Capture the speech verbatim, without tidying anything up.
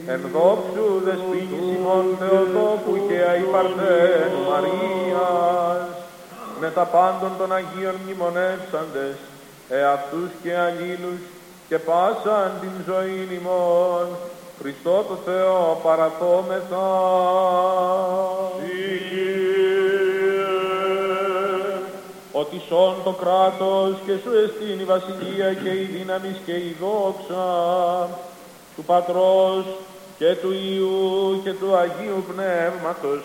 εν δόξου δεσπίνης ημών Θεοτόκου και αϊπαρθένου Μαρίας, με τα πάντων των Αγίων μνημονεύσαντες, εαυτούς και αλλήλους και πάσαν την ζωήν ημών, Χριστό το Θεό παραθόμεθα. Ότι σών το κράτος και σου εστίν η βασιλεία και η δύναμη και η δόξα του Πατρός και του Υιού και του Αγίου Πνεύματος